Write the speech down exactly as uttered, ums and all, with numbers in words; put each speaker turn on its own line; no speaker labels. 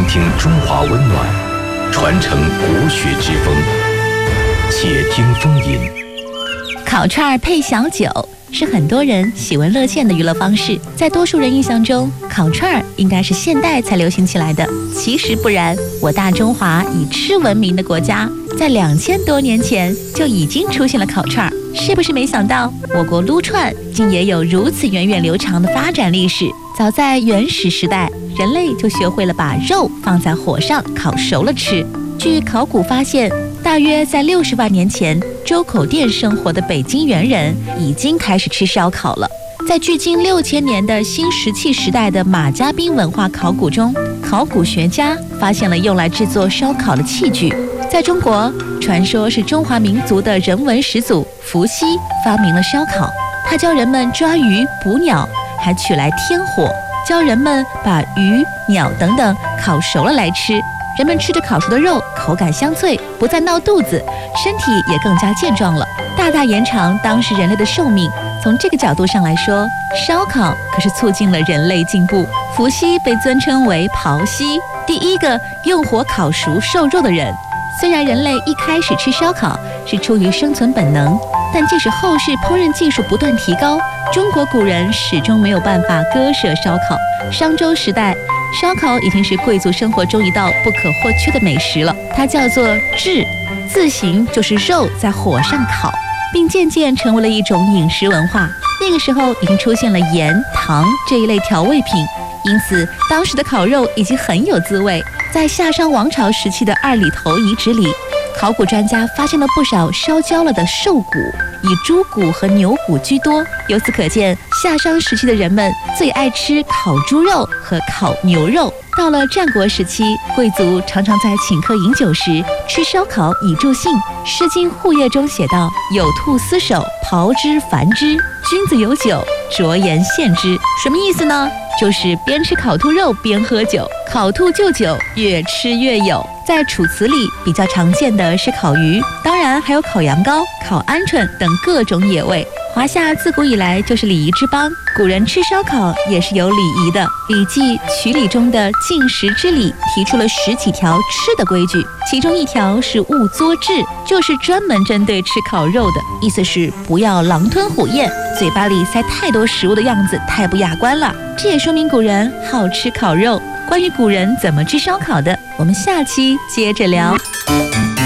听中华温暖，传承国学之风。且听风吟。
烤串配小酒是很多人喜闻乐见的娱乐方式，在多数人印象中，烤串应该是现代才流行起来的。其实不然，我大中华以吃闻名的国家，在两千多年前就已经出现了烤串。是不是没想到，我国撸串竟也有如此源远流长的发展历史？早在原始时代，人类就学会了把肉放在火上烤熟了吃。据考古发现，大约在六十万年前，周口店生活的北京猿人已经开始吃烧烤了。在距今六千年的新石器时代的马家浜文化考古中，考古学家发现了用来制作烧烤的器具。在中国，传说是中华民族的人文始祖伏羲发明了烧烤，他教人们抓鱼捕鸟，还取来天火，教人们把鱼鸟等等烤熟了来吃。人们吃着烤熟的肉，口感香脆，不再闹肚子，身体也更加健壮了，大大延长当时人类的寿命。从这个角度上来说，烧烤可是促进了人类进步。伏羲被尊称为庖羲，第一个用火烤熟瘦肉的人。虽然人类一开始吃烧烤是出于生存本能，但即使后世烹饪技术不断提高，中国古人始终没有办法割舍烧烤。商周时代，烧烤已经是贵族生活中一道不可或缺的美食了，它叫做炙，字形就是肉在火上烤，并渐渐成为了一种饮食文化。那个时候已经出现了盐、糖这一类调味品，因此当时的烤肉已经很有滋味。在夏商王朝时期的二里头遗址里，考古专家发现了不少烧焦了的兽骨，以猪骨和牛骨居多。由此可见，夏商时期的人们最爱吃烤猪肉和烤牛肉。到了战国时期，贵族常常在请客饮酒时吃烧烤以助兴。《诗经·户夜》中写道：“有兔司手，刨之繁之，君子有酒，酌言献之。”什么意思呢？就是边吃烤兔肉边喝酒，烤兔就酒，越吃越有。在楚辞里比较常见的是烤鱼，当然还有烤羊羔、烤鹌鹑等各种野味。华夏自古以来就是礼仪之邦，古人吃烧烤也是有礼仪的。《礼记·曲礼》中的进食之礼提出了十几条吃的规矩，其中一条是勿作彘，就是专门针对吃烤肉的，意思是不要狼吞虎咽，嘴巴里塞太多食物的样子太不雅观了。这也说明古人好吃烤肉。关于古人怎么吃烧烤的，我们下期接着聊。